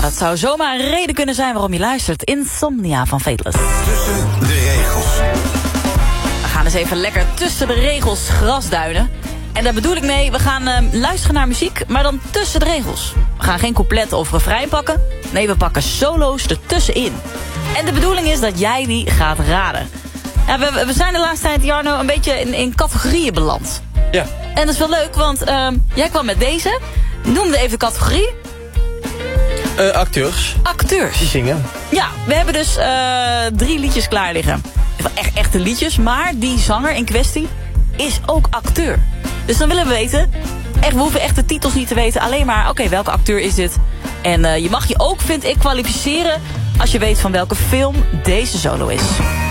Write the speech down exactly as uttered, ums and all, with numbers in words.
dat zou zomaar een reden kunnen zijn waarom je luistert. Insomnia van Fateless. Tussen de regels. We gaan eens even lekker tussen de regels grasduinen. En daar bedoel ik mee, we gaan uh, luisteren naar muziek, maar dan tussen de regels. We gaan geen couplet of refrein pakken. Nee, we pakken solo's ertussenin. En de bedoeling is dat jij die gaat raden. Ja, we, we zijn de laatste tijd, Jarno, een beetje in, in categorieën beland. Ja. En dat is wel leuk, want uh, jij kwam met deze. Noemde even de categorie. Uh, acteurs. Acteurs. Die zingen. Ja, we hebben dus uh, drie liedjes klaar liggen. Echt echte liedjes, maar die zanger in kwestie is ook acteur. Dus dan willen we weten, echt, we hoeven echt de titels niet te weten. Alleen maar, oké, okay, welke acteur is dit? En uh, je mag je ook, vind ik, kwalificeren als je weet van welke film deze solo is.